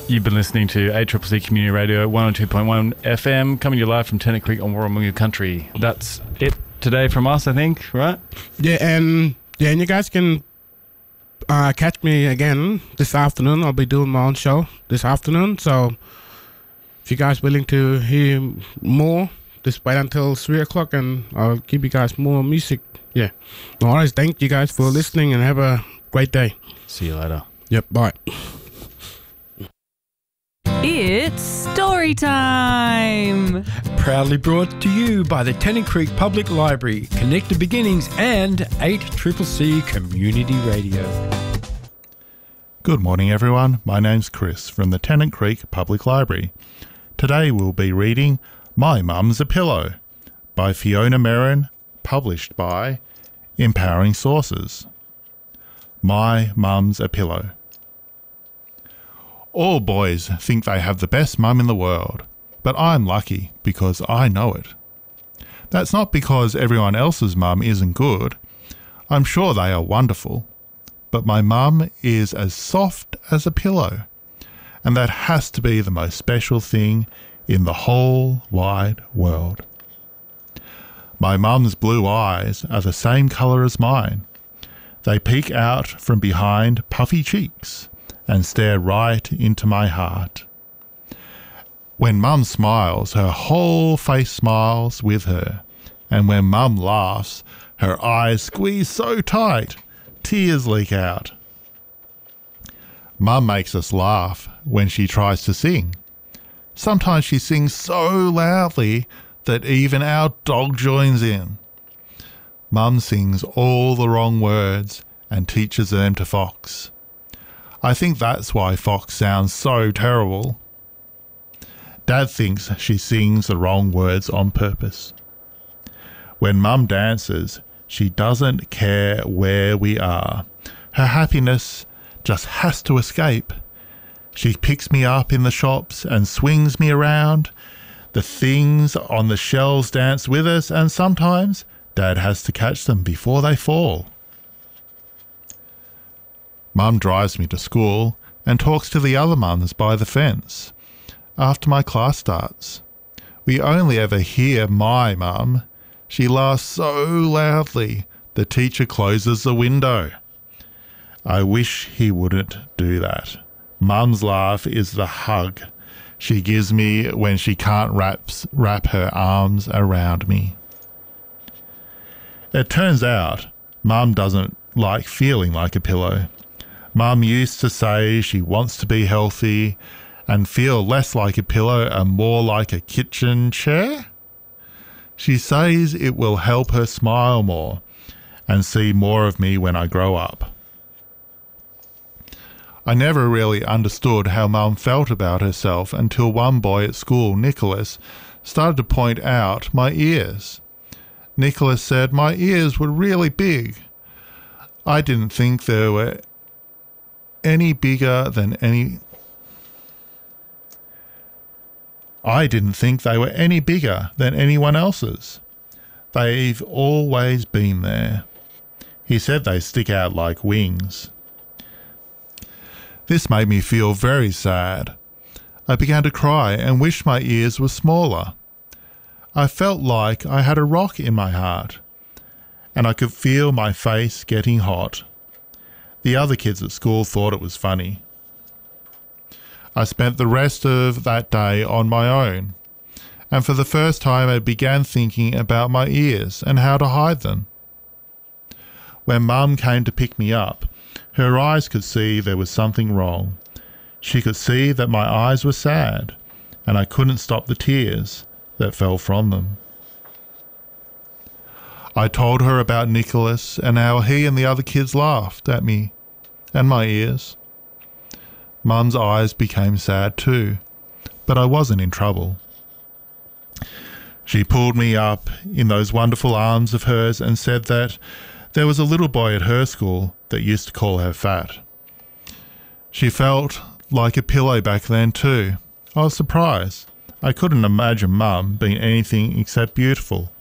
You've been listening to ACCC Community Radio 102.1 FM, coming to you live from Tennant Creek on Warramunga Country. That's it today from us, I think, right? Yeah, and you guys can catch me again this afternoon. I'll be doing my own show this afternoon, so if you guys willing to hear more, just wait until 3 o'clock and I'll give you guys more music. Yeah. All right, thank you guys for listening and have a great day. See you later. Yep, bye. It's story time! Proudly brought to you by the Tennant Creek Public Library, Connected Beginnings and 8CCC Community Radio. Good morning everyone, my name's Chris from the Tennant Creek Public Library. Today we'll be reading My Mum's a Pillow by Fiona Merrin, published by Empowering Sources. My Mum's a Pillow. All boys think they have the best mum in the world, but I'm lucky because I know it. That's not because everyone else's mum isn't good. I'm sure they are wonderful, but my mum is as soft as a pillow, and that has to be the most special thing in the whole wide world. My mum's blue eyes are the same colour as mine. They peek out from behind puffy cheeks and stare right into my heart. When Mum smiles, her whole face smiles with her, and when Mum laughs, her eyes squeeze so tight, tears leak out. Mum makes us laugh when she tries to sing. Sometimes she sings so loudly that even our dog joins in. Mum sings all the wrong words and teaches them to Fox. I think that's why Fox sounds so terrible. Dad thinks she sings the wrong words on purpose. When Mum dances, she doesn't care where we are. Her happiness just has to escape. She picks me up in the shops and swings me around. The things on the shelves dance with us, and sometimes Dad has to catch them before they fall. Mum drives me to school and talks to the other mums by the fence after my class starts. We only ever hear my mum. She laughs so loudly the teacher closes the window. I wish he wouldn't do that. Mum's laugh is the hug she gives me when she can't wrap her arms around me. It turns out Mum doesn't like feeling like a pillow. Mum used to say she wants to be healthy and feel less like a pillow and more like a kitchen chair. She says it will help her smile more and see more of me when I grow up. I never really understood how Mum felt about herself until one boy at school, Nicholas, started to point out my ears. Nicholas said my ears were really big. I didn't think they were any bigger than anyone else's. They've always been there. He said they stick out like wings. This made me feel very sad. I began to cry and wished my ears were smaller. I felt like I had a rock in my heart, and I could feel my face getting hot. The other kids at school thought it was funny. I spent the rest of that day on my own, and for the first time I began thinking about my ears and how to hide them. When Mum came to pick me up, her eyes could see there was something wrong. She could see that my eyes were sad, and I couldn't stop the tears that fell from them. I told her about Nicholas and how he and the other kids laughed at me and my ears. Mum's eyes became sad too, but I wasn't in trouble. She pulled me up in those wonderful arms of hers and said that there was a little boy at her school that used to call her fat. She felt like a pillow back then too. I was surprised. I couldn't imagine Mum being anything except beautiful.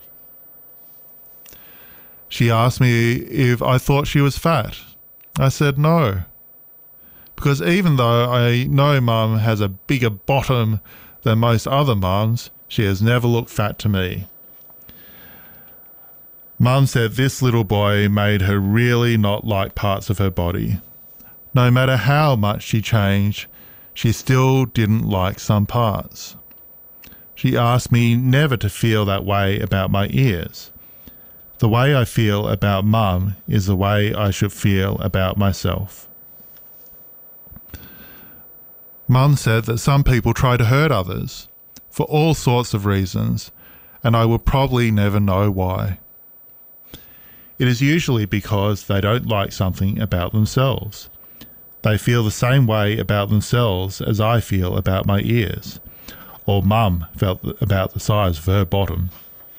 She asked me if I thought she was fat. I said no, because even though I know Mum has a bigger bottom than most other mums, she has never looked fat to me. Mum said this little boy made her really not like parts of her body. No matter how much she changed, she still didn't like some parts. She asked me never to feel that way about my ears. The way I feel about Mum is the way I should feel about myself. Mum said that some people try to hurt others for all sorts of reasons, and I will probably never know why. It is usually because they don't like something about themselves. They feel the same way about themselves as I feel about my ears, or Mum felt about the size of her bottom.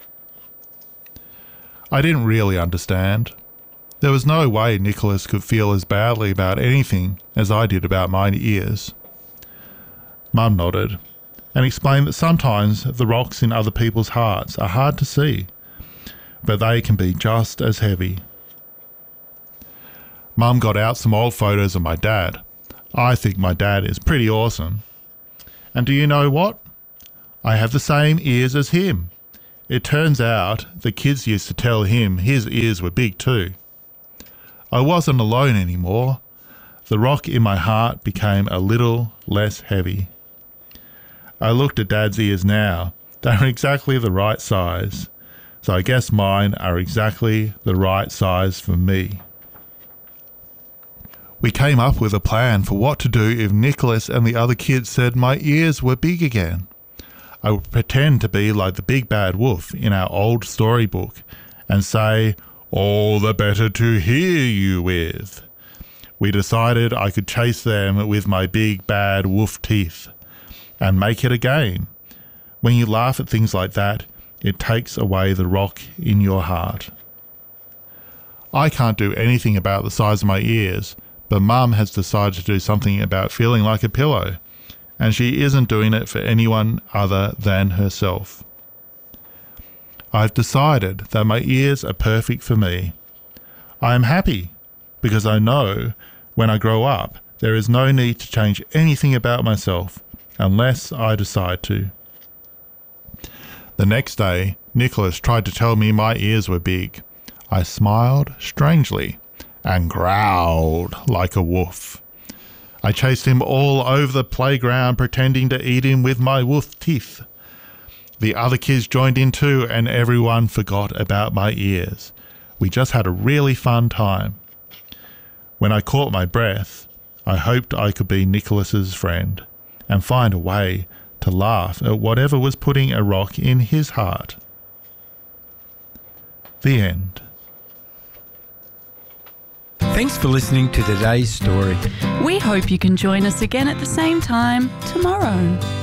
I didn't really understand. There was no way Nicholas could feel as badly about anything as I did about my ears. Mum nodded and explained that sometimes the rocks in other people's hearts are hard to see, but they can be just as heavy. Mum got out some old photos of my dad. I think my dad is pretty awesome. And do you know what? I have the same ears as him. It turns out the kids used to tell him his ears were big too. I wasn't alone anymore. The rock in my heart became a little less heavy. I looked at Dad's ears now. They're exactly the right size. So I guess mine are exactly the right size for me. We came up with a plan for what to do if Nicholas and the other kids said my ears were big again. I would pretend to be like the big bad wolf in our old storybook and say, "All the better to hear you with." We decided I could chase them with my big bad wolf teeth and make it a game. When you laugh at things like that, it takes away the rock in your heart. I can't do anything about the size of my ears, but Mum has decided to do something about feeling like a pillow, and she isn't doing it for anyone other than herself. I've decided that my ears are perfect for me. I am happy because I know when I grow up there is no need to change anything about myself unless I decide to. The next day, Nicholas tried to tell me my ears were big. I smiled strangely and growled like a wolf. I chased him all over the playground pretending to eat him with my wolf teeth. The other kids joined in too and everyone forgot about my ears. We just had a really fun time. When I caught my breath, I hoped I could be Nicholas's friend and find a way to laugh at whatever was putting a rock in his heart. The end. Thanks for listening to today's story. We hope you can join us again at the same time tomorrow.